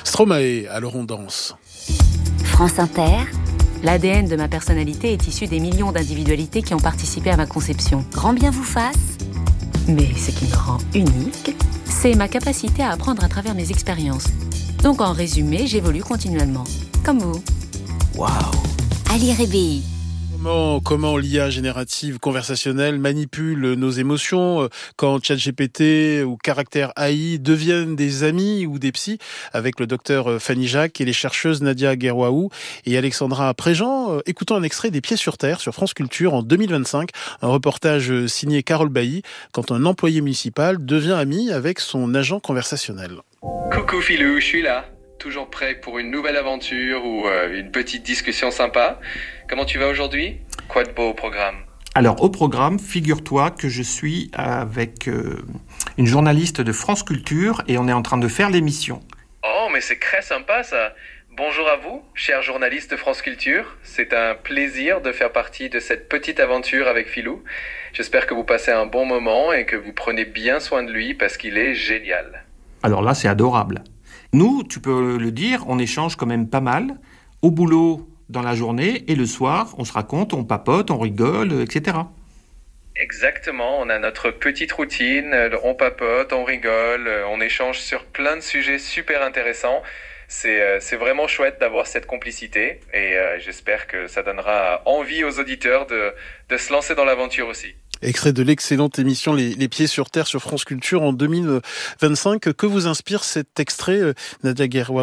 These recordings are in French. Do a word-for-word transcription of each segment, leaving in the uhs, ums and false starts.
Stromae, alors on danse. France Inter. L'A D N de ma personnalité est issu des millions d'individualités qui ont participé à ma conception. Grand bien vous fasse. Mais ce qui me rend unique, c'est ma capacité à apprendre à travers mes expériences. Donc en résumé, j'évolue continuellement. Comme vous. Waouh! Ali Rébéi. Comment, comment l'I A générative conversationnelle manipule nos émotions quand ChatGPT ou Caractère A I deviennent des amis ou des psys, avec le docteur Fanny Jacques et les chercheuses Nadia Guerwaou et Alexandra Préjean. Écoutons un extrait des Pieds sur Terre sur France Culture en deux mille vingt-cinq, un reportage signé Carole Bailly, quand un employé municipal devient ami avec son agent conversationnel. Coucou Philou, je suis là. Toujours prêt pour une nouvelle aventure ou euh, une petite discussion sympa. Comment tu vas aujourd'hui? Quoi de beau au programme? Alors au programme, figure-toi que je suis avec euh, une journaliste de France Culture et on est en train de faire l'émission. Oh, mais c'est très sympa ça. Bonjour à vous, chers journalistes de France Culture. C'est un plaisir de faire partie de cette petite aventure avec Philou. J'espère que vous passez un bon moment et que vous prenez bien soin de lui parce qu'il est génial. Alors là, c'est adorable. Nous, tu peux le dire, on échange quand même pas mal, au boulot, dans la journée, et le soir, on se raconte, on papote, on rigole, et cetera. Exactement, on a notre petite routine, on papote, on rigole, on échange sur plein de sujets super intéressants. C'est, c'est vraiment chouette d'avoir cette complicité, et euh, j'espère que ça donnera envie aux auditeurs de, de se lancer dans l'aventure aussi. Extrait de l'excellente émission Les, Les Pieds sur Terre sur France Culture en deux mille vingt-cinq. Que vous inspire cet extrait, Nadia Guerwaou ?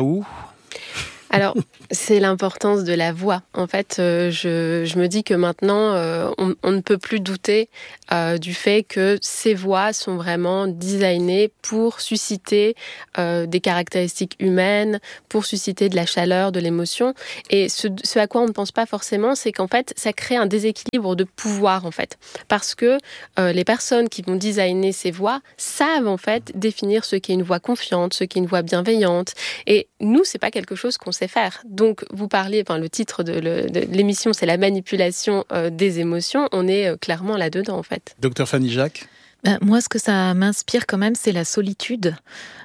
Alors, c'est l'importance de la voix. En fait, euh, je, je me dis que maintenant, euh, on, on ne peut plus douter euh, du fait que ces voix sont vraiment designées pour susciter euh, des caractéristiques humaines, pour susciter de la chaleur, de l'émotion. Et ce, ce à quoi on ne pense pas forcément, c'est qu'en fait, ça crée un déséquilibre de pouvoir, en fait. Parce que euh, les personnes qui vont designer ces voix savent, en fait, définir ce qu'est une voix confiante, ce qu'est une voix bienveillante. Et nous, c'est pas quelque chose qu'on sait faire. Donc, vous parliez, enfin, le titre de, le, de l'émission, c'est la manipulation euh, des émotions. On est euh, clairement là-dedans, en fait. Docteur Fanny Jacques. Ben, moi, ce que ça m'inspire quand même, c'est la solitude.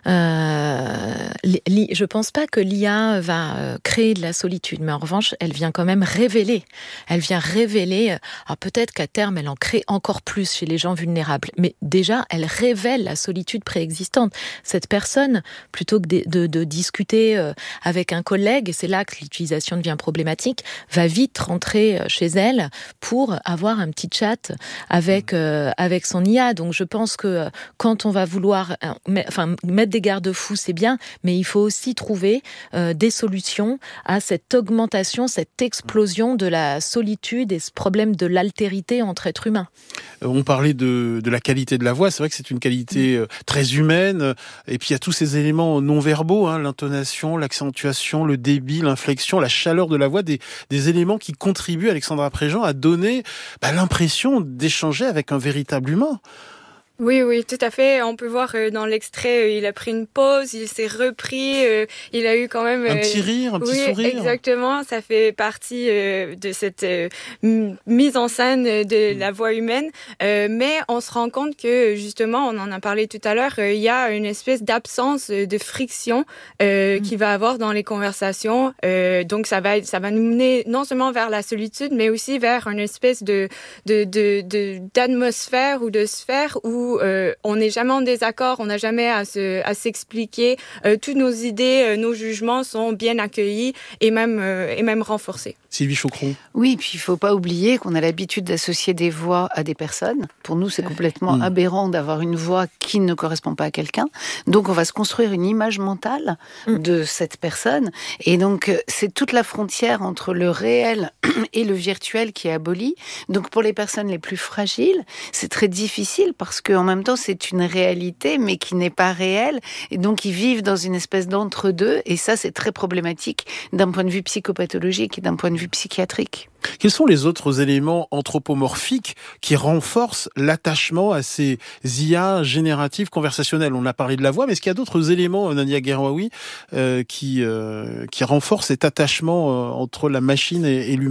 Euh, je pense pas que l'I A va créer de la solitude, mais en revanche, elle vient quand même révéler. Elle vient révéler, alors peut-être qu'à terme, elle en crée encore plus chez les gens vulnérables, mais déjà, elle révèle la solitude préexistante. Cette personne, plutôt que de, de, de discuter avec un collègue, et c'est là que l'utilisation devient problématique, va vite rentrer chez elle pour avoir un petit chat avec, euh, avec son I A. Donc, je pense que quand on va vouloir enfin, mettre des garde-fous, c'est bien, mais il faut aussi trouver euh, des solutions à cette augmentation, cette explosion de la solitude et ce problème de l'altérité entre êtres humains. On parlait de, de la qualité de la voix, c'est vrai que c'est une qualité euh, très humaine, et puis il y a tous ces éléments non-verbaux, hein, l'intonation, l'accentuation, le débit, l'inflexion, la chaleur de la voix, des, des éléments qui contribuent, Alexandra Préjean, à donner bah, l'impression d'échanger avec un véritable humain. Oui, oui, tout à fait. On peut voir euh, dans l'extrait, euh, il a pris une pause, il s'est repris, euh, il a eu quand même... Euh, un petit rire, un petit oui, sourire. Exactement, ça fait partie euh, de cette euh, m- mise en scène de la voix humaine. Euh, mais on se rend compte que, justement, on en a parlé tout à l'heure, euh, il y a une espèce d'absence de friction euh, mm. qu'il va avoir dans les conversations. Euh, donc, ça va, ça va nous mener non seulement vers la solitude, mais aussi vers une espèce de, de, de, de, d'atmosphère ou de sphère où Euh, on n'est jamais en désaccord, on n'a jamais à, se, à s'expliquer. Euh, toutes nos idées, euh, nos jugements sont bien accueillis et même, euh, et même renforcés. Sylvie Chaucron. Oui, puis il ne faut pas oublier qu'on a l'habitude d'associer des voix à des personnes. Pour nous, c'est complètement mmh. aberrant d'avoir une voix qui ne correspond pas à quelqu'un. Donc, on va se construire une image mentale mmh. de cette personne. Et donc, c'est toute la frontière entre le réel et le virtuel qui est abolie. Donc, pour les personnes les plus fragiles, c'est très difficile parce qu'en même temps, c'est une réalité, mais qui n'est pas réelle. Et donc, ils vivent dans une espèce d'entre-deux. Et ça, c'est très problématique d'un point de vue psychopathologique et d'un point de vue psychiatrique. Quels sont les autres éléments anthropomorphiques qui renforcent l'attachement à ces I A génératives conversationnelles? On a parlé de la voix, mais est-ce qu'il y a d'autres éléments, Nadia Guerwaou, euh, qui, euh, qui renforcent cet attachement euh, entre la machine et, et l'humain?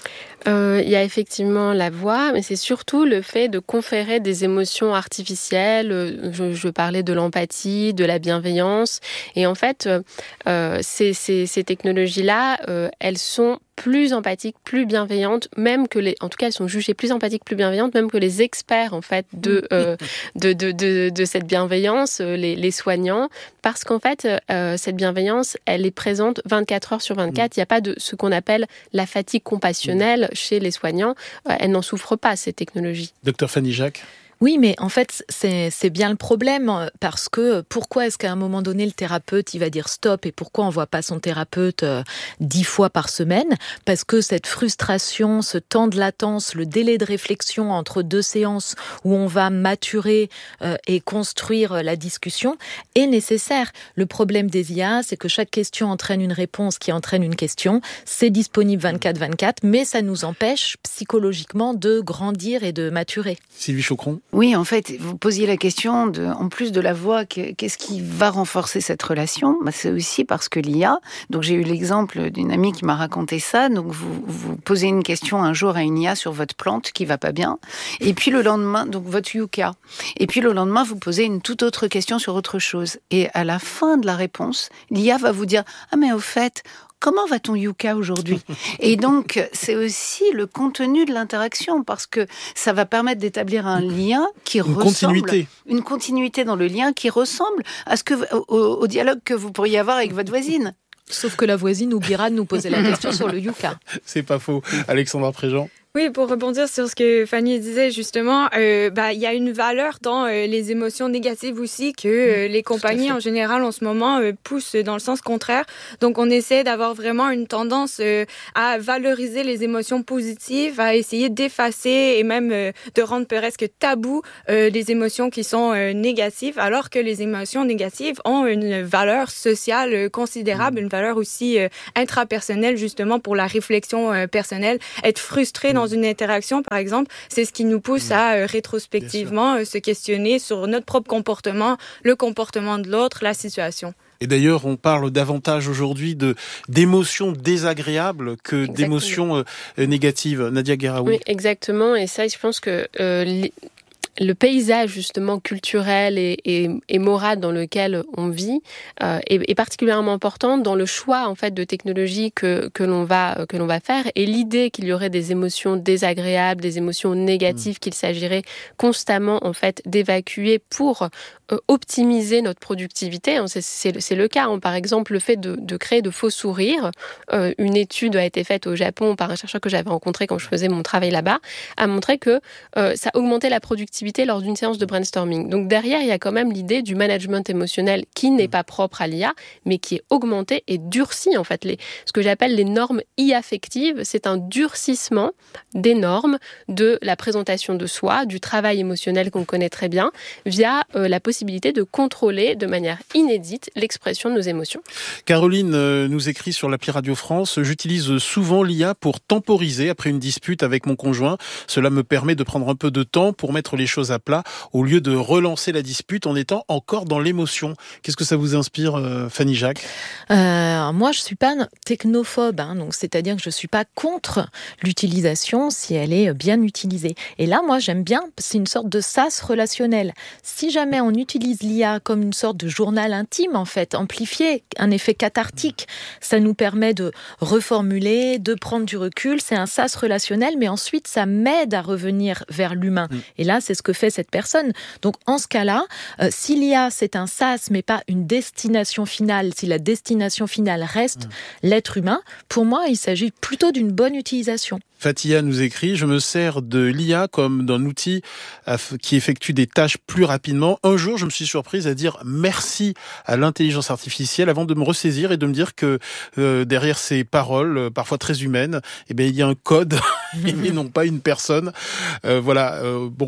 Euh, il y a effectivement la voix, mais c'est surtout le fait de conférer des émotions artificielles. Je, je parlais de l'empathie, de la bienveillance. Et en fait, euh, ces, ces, ces technologies-là, euh, elles sont plus empathiques, plus bienveillantes, même que les, en tout cas, elles sont jugées plus empathiques, plus bienveillantes, même que les experts en fait de euh, de, de de de cette bienveillance, les, les soignants, parce qu'en fait, euh, cette bienveillance, elle est présente vingt-quatre heures sur vingt-quatre. Il n'y a pas de ce qu'on appelle la fatigue compassionnelle chez les soignants. Euh, elles n'en souffrent pas, ces technologies. Docteur Fanny Jacques. Oui, mais en fait, c'est, c'est bien le problème, parce que pourquoi est-ce qu'à un moment donné, le thérapeute, il va dire stop, et pourquoi on ne voit pas son thérapeute euh, dix fois par semaine? Parce que cette frustration, ce temps de latence, le délai de réflexion entre deux séances où on va maturer euh, et construire la discussion est nécessaire. Le problème des I A, c'est que chaque question entraîne une réponse qui entraîne une question. C'est disponible vingt-quatre vingt-quatre, mais ça nous empêche psychologiquement de grandir et de maturer. Sylvie Chaucron. Oui, en fait, vous posiez la question, de, en plus de la voix, qu'est-ce qui va renforcer cette relation? Bah, c'est aussi parce que l'I A, donc j'ai eu l'exemple d'une amie qui m'a raconté ça, donc vous, vous posez une question un jour à une I A sur votre plante qui va pas bien, et puis le lendemain, donc votre yucca, et puis le lendemain, vous posez une toute autre question sur autre chose. Et à la fin de la réponse, l'I A va vous dire « Ah mais au fait, comment va ton yucca aujourd'hui ?» Et donc, c'est aussi le contenu de l'interaction, parce que ça va permettre d'établir un lien qui une ressemble... Continuité. Une continuité dans le lien qui ressemble à ce que, au, au dialogue que vous pourriez avoir avec votre voisine. Sauf que la voisine oubliera de nous poser la question sur le yucca. C'est pas faux. Alexandra Préjean. Oui, pour rebondir sur ce que Fanny disait justement, euh, bah il y a une valeur dans euh, les émotions négatives aussi que euh, les compagnies en général en ce moment euh, poussent dans le sens contraire. Donc on essaie d'avoir vraiment une tendance euh, à valoriser les émotions positives, à essayer d'effacer et même euh, de rendre presque tabou euh, les émotions qui sont euh, négatives, alors que les émotions négatives ont une valeur sociale euh, considérable, une valeur aussi euh, intrapersonnelle justement pour la réflexion euh, personnelle. Être frustré dans Dans une interaction, par exemple, c'est ce qui nous pousse à euh, rétrospectivement euh, se questionner sur notre propre comportement, le comportement de l'autre, la situation. Et d'ailleurs, on parle davantage aujourd'hui de d'émotions désagréables que exactement. d'émotions euh, négatives. Nadia Guerraoui. Oui, exactement. Et ça, je pense que euh, les... le paysage justement culturel et, et, et moral dans lequel on vit euh, est, est particulièrement important dans le choix en fait de technologies que que l'on va que l'on va faire, et l'idée qu'il y aurait des émotions désagréables, des émotions négatives mmh. qu'il s'agirait constamment en fait d'évacuer pour euh, optimiser notre productivité. C'est, c'est, c'est le cas. Hein. Par exemple, le fait de, de créer de faux sourires. Euh, une étude a été faite au Japon par un chercheur que j'avais rencontré quand je faisais mon travail là-bas, a montré que euh, ça augmentait la productivité lors d'une séance de brainstorming. Donc derrière, il y a quand même l'idée du management émotionnel qui n'est pas propre à l'I A, mais qui est augmenté et durci en fait. Les, ce que j'appelle les normes I-affectives, c'est un durcissement des normes de la présentation de soi, du travail émotionnel qu'on connaît très bien, via euh, la possibilité de contrôler de manière inédite l'expression de nos émotions. Caroline euh, nous écrit sur l'appli Radio France: j'utilise souvent l'I A pour temporiser après une dispute avec mon conjoint. Cela me permet de prendre un peu de temps pour mettre les choses à plat au lieu de relancer la dispute en étant encore dans l'émotion. Qu'est-ce que ça vous inspire, euh, Fanny Jacques? euh, Moi, je suis pas technophobe, hein, donc c'est-à-dire que je suis pas contre l'utilisation si elle est bien utilisée. Et là, moi, j'aime bien, c'est une sorte de sas relationnel. Si jamais on utilise l'I A comme une sorte de journal intime, en fait, amplifié, un effet cathartique, ça nous permet de reformuler, de prendre du recul. C'est un sas relationnel, mais ensuite, ça m'aide à revenir vers l'humain. Mmh. Et là, c'est ce que fait cette personne. Donc, en ce cas-là, euh, si l'I A, c'est un sas, mais pas une destination finale, si la destination finale reste mmh. l'être humain, pour moi, il s'agit plutôt d'une bonne utilisation. Fatia nous écrit: je me sers de l'I A comme d'un outil qui effectue des tâches plus rapidement. Un jour, je me suis surprise à dire merci à l'intelligence artificielle avant de me ressaisir et de me dire que euh, derrière ces paroles, euh, parfois très humaines, eh bien, il y a un code et non pas une personne. Euh, voilà. Euh, bon, c'est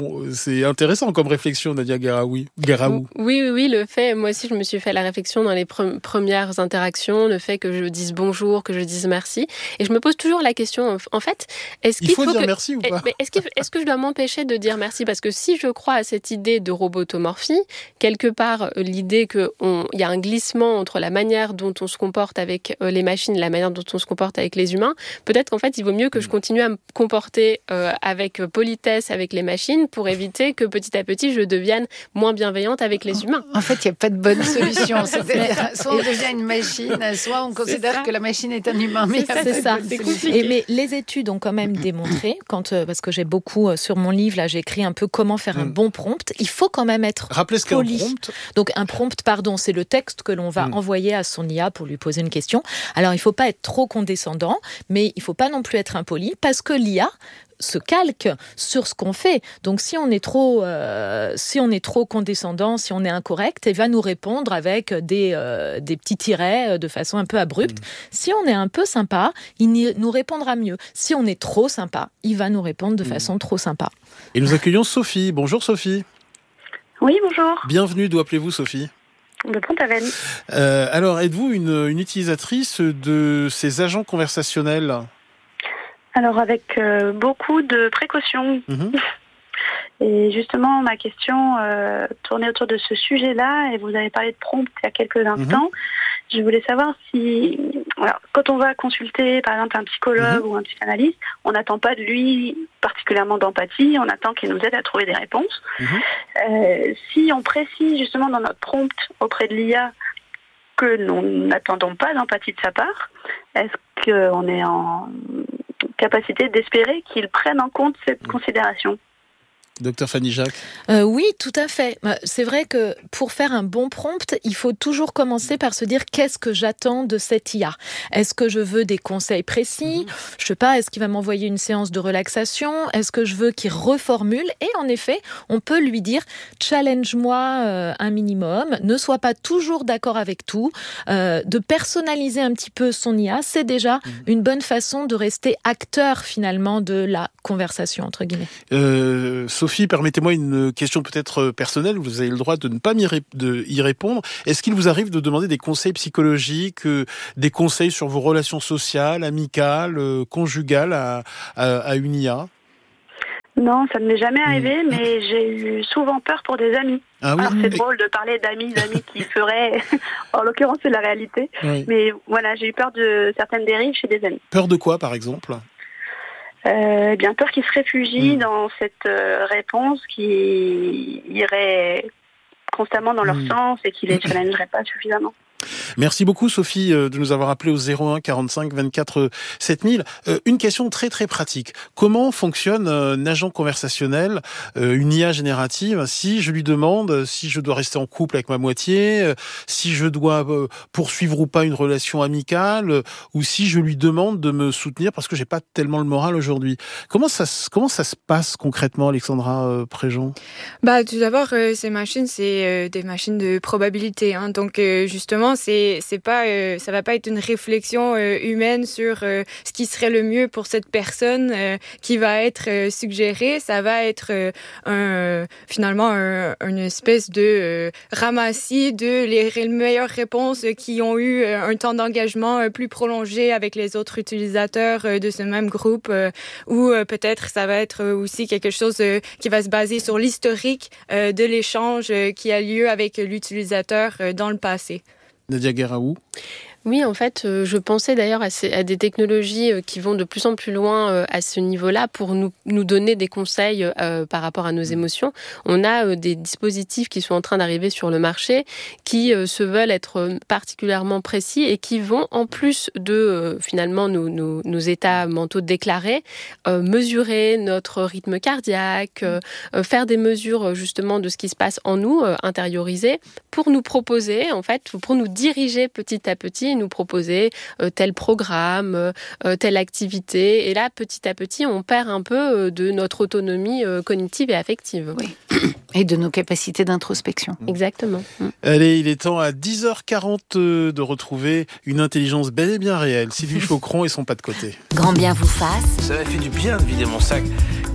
c'est intéressant comme réflexion, Nadia Guéraoui. Guéraoui. Oui, oui, oui, le fait, moi aussi je me suis fait la réflexion dans les pre- premières interactions, le fait que je dise bonjour, que je dise merci. Et je me pose toujours la question, en fait, est-ce qu'il Il faut, faut dire que... merci ou pas? Est-ce, qu'il... est-ce que je dois m'empêcher de dire merci? Parce que si je crois à cette idée de robotomorphie, quelque part, l'idée qu'il y a un glissement entre la manière dont on se comporte avec les machines et la manière dont on se comporte avec les humains, peut-être qu'en fait, il vaut mieux que je continue à me comporter euh, avec politesse avec les machines pour éviter que petit à petit, je devienne moins bienveillante avec les humains. En fait, il n'y a pas de bonne solution. C'est-à-dire, soit on devient une machine, soit on considère que la machine est un humain. Mais c'est, c'est ça. C'est compliqué. Et mais les études ont quand même démontré, quand, euh, parce que j'ai beaucoup euh, sur mon livre, là, j'ai écrit un peu comment faire mm. un bon prompt. Il faut quand même être Rappelez ce poli. qu'est un prompt. Donc un prompt, pardon, c'est le texte que l'on va mm. envoyer à son I A pour lui poser une question. Alors il ne faut pas être trop condescendant, mais il ne faut pas non plus être impoli, parce que l'I A se calque sur ce qu'on fait. Donc si on est trop, euh, si on est trop condescendant, si on est incorrect, il va nous répondre avec des, euh, des petits tirets de façon un peu abrupte. Mmh. Si on est un peu sympa, il nous répondra mieux. Si on est trop sympa, il va nous répondre de mmh. façon trop sympa. Et nous accueillons Sophie. Bonjour Sophie. Oui, bonjour. Bienvenue, d'où appelez-vous Sophie? De Pont-Aven. Euh, alors, êtes-vous une, une utilisatrice de ces agents conversationnels? Alors, avec euh, beaucoup de précautions. Mmh. Et justement, ma question euh, tournait autour de ce sujet-là, et vous avez parlé de prompt il y a quelques instants. Mmh. Je voulais savoir si, alors, quand on va consulter, par exemple, un psychologue mmh. ou un psychanalyste, on n'attend pas de lui particulièrement d'empathie, on attend qu'il nous aide à trouver des réponses. Mmh. Euh, si on précise justement dans notre prompt auprès de l'I A que nous n'attendons pas d'empathie de sa part, est-ce qu'on est en capacité d'espérer qu'ils prennent en compte cette considération? Docteur Fanny Jacques. Euh, oui, tout à fait. C'est vrai que pour faire un bon prompt, il faut toujours commencer par se dire qu'est-ce que j'attends de cette I A. Est-ce que je veux des conseils précis? Je ne sais pas, est-ce qu'il va m'envoyer une séance de relaxation? Est-ce que je veux qu'il reformule? Et en effet, on peut lui dire challenge-moi euh, un minimum, ne sois pas toujours d'accord avec tout, euh, de personnaliser un petit peu son I A, c'est déjà mmh. une bonne façon de rester acteur finalement de la conversation, entre guillemets. Euh, Sophie, permettez-moi une question peut-être personnelle, vous avez le droit de ne pas m'y ré- de y répondre. Est-ce qu'il vous arrive de demander des conseils psychologiques, euh, des conseils sur vos relations sociales, amicales, euh, conjugales à, à, à une I A? Non, ça ne m'est jamais arrivé, mmh. mais j'ai eu souvent peur pour des amis. Ah oui. Alors c'est mmh. drôle de parler d'amis, d'amis qui feraient, en l'occurrence c'est la réalité, oui. mais voilà, j'ai eu peur de certaines dérives chez des amis. Peur de quoi par exemple? Euh, bien peur qu'ils se réfugient mmh. dans cette euh, réponse qui irait constamment dans leur mmh. sens et qui les challengerait pas suffisamment. Merci beaucoup Sophie de nous avoir appelé au zéro un quarante-cinq vingt-quatre sept mille. Euh, une question très très pratique. Comment fonctionne un agent conversationnel, euh, une I A générative, si je lui demande si je dois rester en couple avec ma moitié, euh, si je dois euh, poursuivre ou pas une relation amicale, euh, ou si je lui demande de me soutenir parce que j'ai pas tellement le moral aujourd'hui. Comment ça, comment ça se passe concrètement, Alexandra euh, Préjean? Bah, tout d'abord, euh, ces machines, c'est euh, des machines de probabilité. Hein, donc, euh, justement, c'est c'est pas euh, ça va pas être une réflexion euh, humaine sur euh, ce qui serait le mieux pour cette personne euh, qui va être euh, suggérée. Ça va être euh, un, finalement un, une espèce de euh, ramassis de les, les meilleures réponses qui ont eu euh, un temps d'engagement euh, plus prolongé avec les autres utilisateurs euh, de ce même groupe, euh, ou euh, peut-être ça va être aussi quelque chose euh, qui va se baser sur l'historique euh, de l'échange euh, qui a lieu avec l'utilisateur euh, dans le passé. Nadia Guéraoui. Oui, en fait, euh, je pensais d'ailleurs à, ces, à des technologies euh, qui vont de plus en plus loin euh, à ce niveau-là pour nous, nous donner des conseils euh, par rapport à nos émotions. On a euh, des dispositifs qui sont en train d'arriver sur le marché qui euh, se veulent être particulièrement précis et qui vont, en plus de euh, finalement nos, nos, nos états mentaux déclarés, euh, mesurer notre rythme cardiaque, euh, euh, faire des mesures justement de ce qui se passe en nous, euh, intérioriser, pour nous proposer, en fait, pour nous diriger petit à petit, nous proposer euh, tel programme, euh, telle activité. Et là, petit à petit, on perd un peu euh, de notre autonomie euh, cognitive et affective. Oui. Et de nos capacités d'introspection. Exactement. Allez, il est temps à dix heures quarante de retrouver une intelligence bel et bien réelle. Sylvie Chaucron et son pas de côté. Grand bien vous fasse. Ça m'a fait du bien de vider mon sac.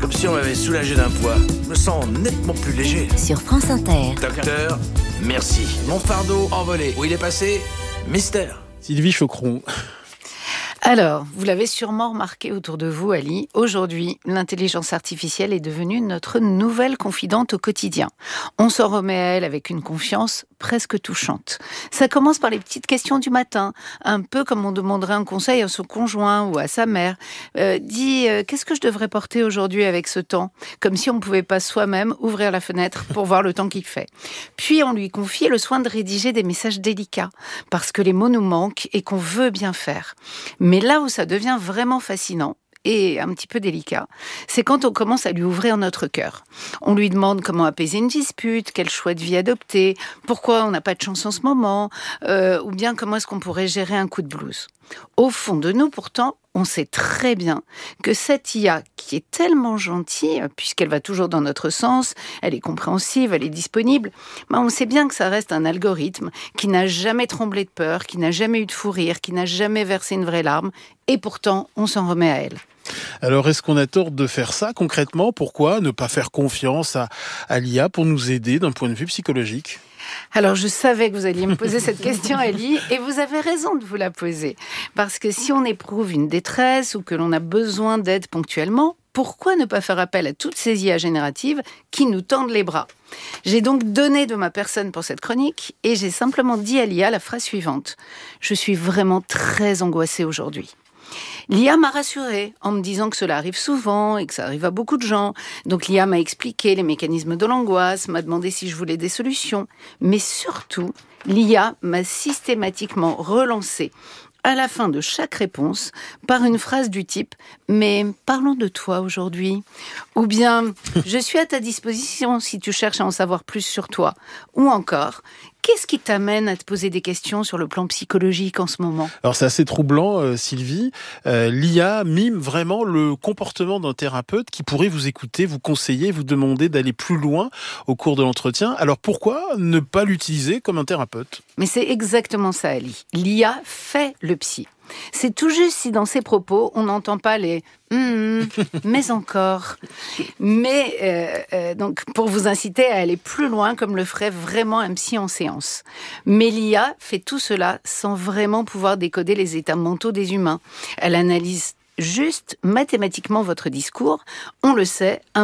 Comme si on m'avait soulagé d'un poids. Je me sens nettement plus léger. Sur France Inter. Docteur, merci. Mon fardeau envolé. Où il est passé? Mystère. Sylvie Choqueron. Alors, vous l'avez sûrement remarqué autour de vous, Ali, aujourd'hui, l'intelligence artificielle est devenue notre nouvelle confidente au quotidien. On s'en remet à elle avec une confiance presque touchante. Ça commence par les petites questions du matin, un peu comme on demanderait un conseil à son conjoint ou à sa mère. Euh, dis, euh, qu'est-ce que je devrais porter aujourd'hui avec ce temps? Comme si on ne pouvait pas soi-même ouvrir la fenêtre pour voir le temps qu'il fait. Puis on lui confie le soin de rédiger des messages délicats, parce que les mots nous manquent et qu'on veut bien faire. Mais là où ça devient vraiment fascinant, et un petit peu délicat, c'est quand on commence à lui ouvrir notre cœur. On lui demande comment apaiser une dispute, quel choix de vie adopter, pourquoi on n'a pas de chance en ce moment, euh, ou bien comment est-ce qu'on pourrait gérer un coup de blues. Au fond de nous, pourtant, on sait très bien que cette I A, qui est tellement gentille, puisqu'elle va toujours dans notre sens, elle est compréhensive, elle est disponible, ben on sait bien que ça reste un algorithme qui n'a jamais tremblé de peur, qui n'a jamais eu de fou rire, qui n'a jamais versé une vraie larme, et pourtant, on s'en remet à elle. Alors, est-ce qu'on a tort de faire ça concrètement? Pourquoi ne pas faire confiance à, à l'I A pour nous aider d'un point de vue psychologique? Alors, je savais que vous alliez me poser cette question, Ali, et vous avez raison de vous la poser. Parce que si on éprouve une détresse ou que l'on a besoin d'aide ponctuellement, pourquoi ne pas faire appel à toutes ces I A génératives qui nous tendent les bras? J'ai donc donné de ma personne pour cette chronique et j'ai simplement dit à l'I A la phrase suivante. Je suis vraiment très angoissée aujourd'hui. L'I A m'a rassurée en me disant que cela arrive souvent et que ça arrive à beaucoup de gens. Donc l'I A m'a expliqué les mécanismes de l'angoisse, m'a demandé si je voulais des solutions. Mais surtout, l'I A m'a systématiquement relancée à la fin de chaque réponse par une phrase du type « Mais parlons de toi aujourd'hui » ou bien « Je suis à ta disposition si tu cherches à en savoir plus sur toi » ou encore « Qu'est-ce qui t'amène à te poser des questions sur le plan psychologique en ce moment ?» Alors c'est assez troublant, euh, Sylvie. Euh, L'I A mime vraiment le comportement d'un thérapeute qui pourrait vous écouter, vous conseiller, vous demander d'aller plus loin au cours de l'entretien. Alors pourquoi ne pas l'utiliser comme un thérapeute? Mais c'est exactement ça, Ali. L'I A fait le psy. C'est tout juste si dans ses propos, on n'entend pas les mmh, « mais encore ». Mais euh, euh, donc pour vous inciter à aller plus loin comme le ferait vraiment un psy en séance. Mais l'I A fait tout cela sans vraiment pouvoir décoder les états mentaux des humains. Elle analyse juste mathématiquement votre discours. On le sait, un